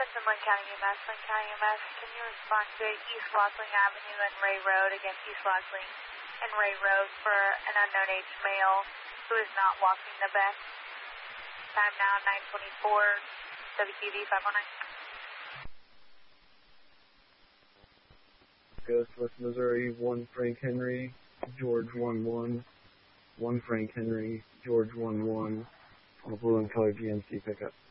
Lynn County EMS. Lynn County EMS, can you respond to East Watling Avenue and Ray Road against East Watling and Ray Road for an unknown age male who is not walking the best? Time now 9:24, WQD 519. Ghost West Missouri, 1 Frank Henry, George 11, 1 Frank Henry, George 11, on a blue and color GMC pickup.